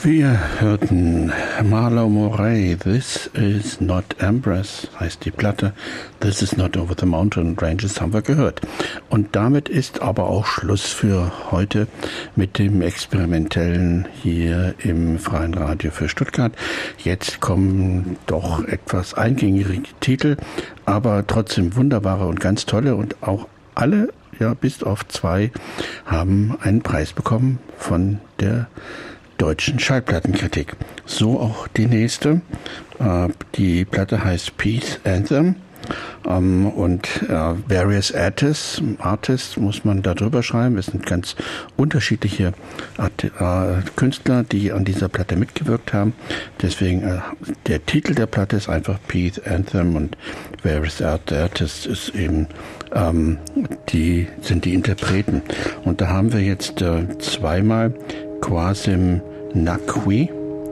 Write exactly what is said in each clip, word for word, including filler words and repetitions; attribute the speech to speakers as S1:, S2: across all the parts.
S1: Wir hörten Marlo Moray, This is not Empress, heißt die Platte. This is not Over the Mountain Ranges haben wir gehört. Und damit ist aber auch Schluss für heute mit dem Experimentellen hier im Freien Radio für Stuttgart. Jetzt kommen doch etwas eingängige Titel, aber trotzdem wunderbare und ganz tolle, und auch alle, ja bis auf zwei, haben einen Preis bekommen von der deutschen Schallplattenkritik. So auch die nächste. Äh, die Platte heißt Peace Anthem. Um, und äh, Various Artists, Artists muss man da drüber schreiben. Es sind ganz unterschiedliche Art, äh, Künstler, die an dieser Platte mitgewirkt haben. Deswegen äh, der Titel der Platte ist einfach Peace Anthem, und Various Artists ist eben ähm, die sind die Interpreten. Und da haben wir jetzt äh, zweimal Qasim Naqvi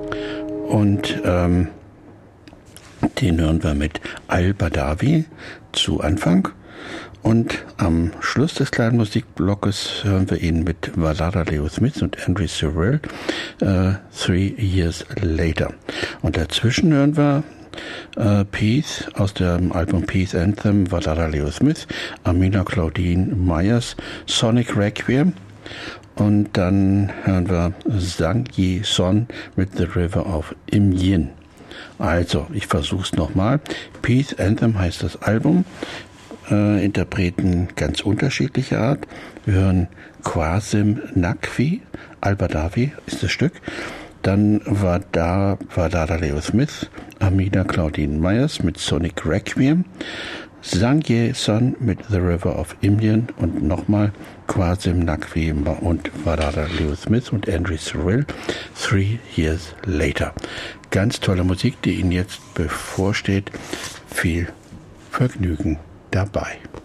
S1: und ähm, den hören wir mit Al-Badawi zu Anfang, und am Schluss des kleinen Musikblocks hören wir ihn mit Valada Leo Smith und Andrew Cyril, uh, Three Years Later. Und dazwischen hören wir uh, Peace aus dem Album Peace Anthem, Valada Leo Smith, Amina Claudine Myers, Sonic Requiem. Und dann hören wir Sang Yi Son mit The River of Im Yin. Also, ich versuch's nochmal. Peace Anthem heißt das Album. Äh, Interpreten ganz unterschiedlicher Art. Wir hören Qasim Naqvi, Al-Badawi ist das Stück. Dann war da Valada Leo Smith, Amina Claudine Myers mit Sonic Requiem, Sang Ye Son mit The River of Indian, und nochmal Qasim Naqvi und Valada Leo Smith und Andrew Cyril, Three Years Later. Ganz tolle Musik, die Ihnen jetzt bevorsteht. Viel Vergnügen dabei.